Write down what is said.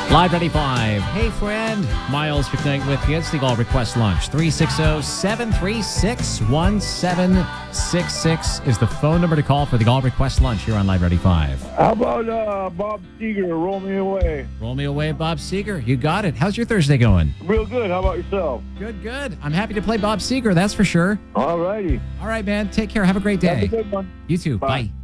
Live 95. Hey, friend. Miles McKnight with you. It's the All Request Lunch. 360-736-1766 is the phone number to call for the All Request Lunch here on Live 95. How about Bob Seger, Roll Me Away? Roll me away, Bob Seger. You got it. How's your Thursday going? Real good. How about yourself? Good, good. I'm happy to play Bob Seger, that's for sure. All righty. All right, man. Take care. Have a great day. Have a good one. You too. Bye.